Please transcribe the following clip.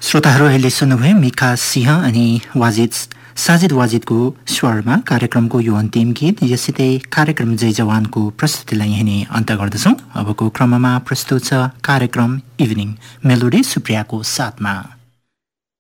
श्रोताहरू अहिले सुन्नुभयो मिका सिंह अनि साजिद वाजिदको स्वरमा कार्यक्रमको यो अन्तिम गीत। यसैले कार्यक्रम जय जवानको प्रस्तुतिलाई यही नै अन्त गर्दछौँ। अबको क्रममा प्रस्तुत छ कार्यक्रम इभिनिङ मेलोडी सुप्रियाको साथमा।